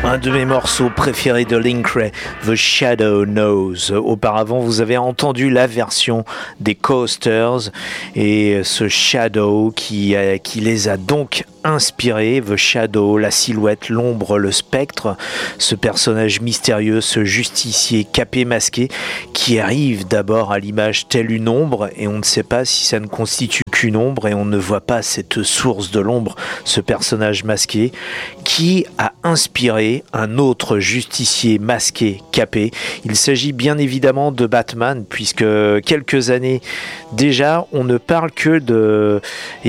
Un de mes morceaux préférés de Link Wray, The Shadow Knows. Auparavant, vous avez entendu la version des Coasters et ce Shadow qui les a donc inspirés. The Shadow, la silhouette, l'ombre, le spectre, ce personnage mystérieux, ce justicier capé masqué qui arrive d'abord à l'image telle une ombre et on ne sait pas si ça ne constitue qu'une ombre et on ne voit pas cette source de l'ombre, ce personnage masqué qui a inspiré un autre justicier masqué, capé. Il s'agit bien évidemment de Batman, puisque quelques années déjà, on ne parle que de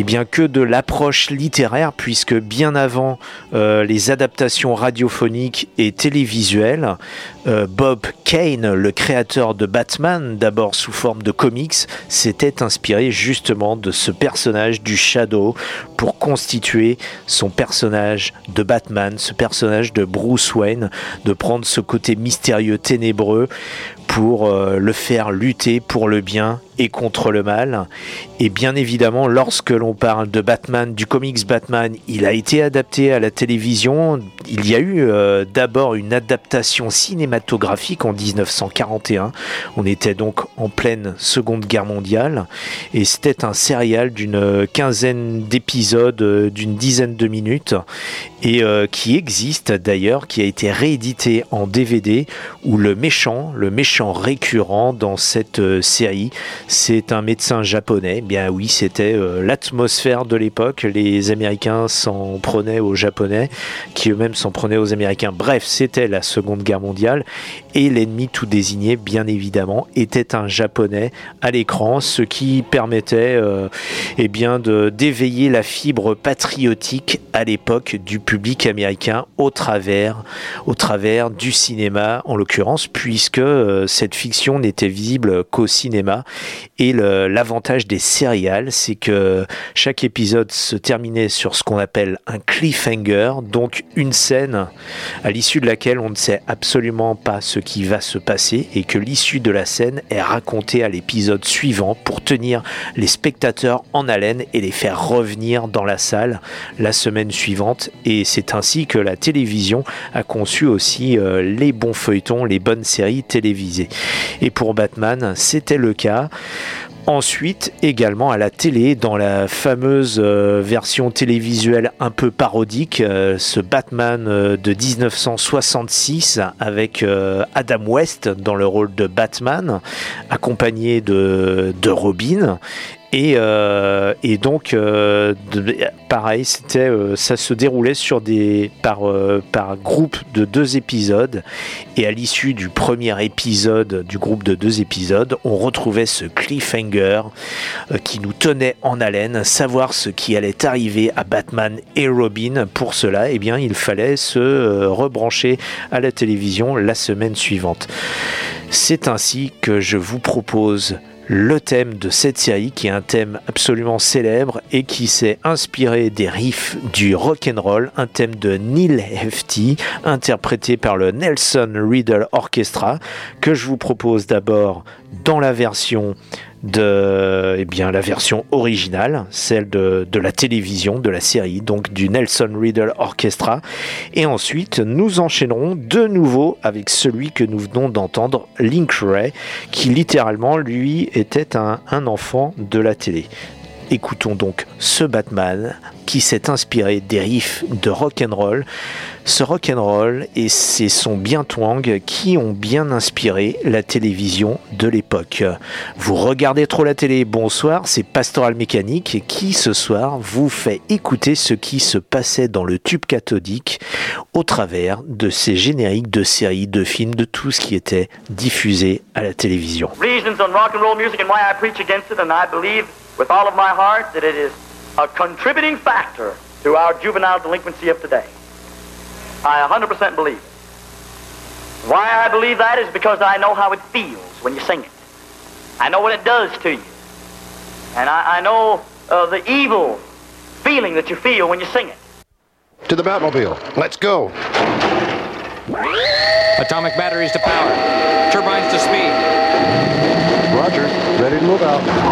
l'approche littéraire, puisque bien avant les adaptations radiophoniques et télévisuelles, Bob Kane, le créateur de Batman, d'abord sous forme de comics, s'était inspiré justement de ce personnage du Shadow pour constituer son personnage de Batman, ce personnage de Bruce Wayne, de prendre ce côté mystérieux, ténébreux pour le faire lutter pour le bien et contre le mal. Et bien évidemment, lorsque l'on parle de Batman, du comics Batman, il a été adapté à la télévision. Il y a eu d'abord une adaptation cinématographique en 1941. On était donc en pleine Seconde Guerre mondiale et c'était un serial d'une quinzaine d'épisodes d'une dizaine de minutes et qui existe d'ailleurs, qui a été réédité en DVD où le méchant récurrent dans cette série, c'est un médecin japonais. Bien oui, c'était l'atmosphère de l'époque. Les Américains s'en prenaient aux Japonais, qui eux-mêmes s'en prenaient aux Américains. Bref, c'était la Seconde Guerre mondiale. Et l'ennemi tout désigné, bien évidemment, était un Japonais à l'écran, ce qui permettait d'éveiller la fibre patriotique à l'époque du public américain au travers du cinéma, en l'occurrence, puisque cette fiction n'était visible qu'au cinéma. Et l'avantage des serials, c'est que chaque épisode se terminait sur ce qu'on appelle un cliffhanger, donc une scène à l'issue de laquelle on ne sait absolument pas ce qui va se passer et que l'issue de la scène est racontée à l'épisode suivant pour tenir les spectateurs en haleine et les faire revenir dans la salle la semaine suivante. Et c'est ainsi que la télévision a conçu aussi les bons feuilletons, les bonnes séries télévisées. Et pour Batman, c'était le cas. Ensuite, également à la télé, dans la fameuse version télévisuelle un peu parodique, ce Batman de 1966 avec Adam West dans le rôle de Batman, accompagné de Robin. Et donc pareil, ça se déroulait par groupe de 2 épisodes et à l'issue du premier épisode du groupe de 2 épisodes, on retrouvait ce cliffhanger qui nous tenait en haleine, savoir ce qui allait arriver à Batman et Robin. Pour cela, il fallait se rebrancher à la télévision la semaine suivante. C'est ainsi que je vous propose le thème de cette série, qui est un thème absolument célèbre et qui s'est inspiré des riffs du rock'n'roll, un thème de Neil Hefti, interprété par le Nelson Riddle Orchestra, que je vous propose d'abord dans la version la version originale, celle de la télévision, de la série, donc du Nelson Riddle Orchestra. Et ensuite, nous enchaînerons de nouveau avec celui que nous venons d'entendre, Link Wray, qui littéralement, lui, était un enfant de la télé. Écoutons donc ce Batman qui s'est inspiré des riffs de rock'n'roll. Ce rock'n'roll et c'est son bien twang qui ont bien inspiré la télévision de l'époque. Vous regardez trop la télé, bonsoir, c'est Pastoral Mécanique qui ce soir vous fait écouter ce qui se passait dans le tube cathodique au travers de ces génériques de séries, de films, de tout ce qui était diffusé à la télévision. Reasons on rock and roll music and why I preach against it, and I believe with all of my heart that it is a contributing factor to our juvenile delinquency of today. I 100% believe it. Why I believe that is because I know how it feels when you sing it. I know what it does to you. And I know the evil feeling that you feel when you sing it. To the Batmobile. Let's go. Atomic batteries to power. Turbines to speed. Roger. Ready to move out.